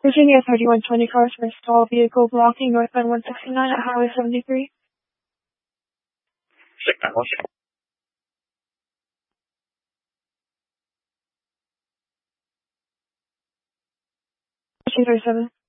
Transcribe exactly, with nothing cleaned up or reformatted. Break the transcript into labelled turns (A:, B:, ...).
A: Virginia thirty-one twenty cars for a stall vehicle blocking northbound one sixty-nine at Highway seventy-three.
B: Six nine one six.
A: two thirty-seven.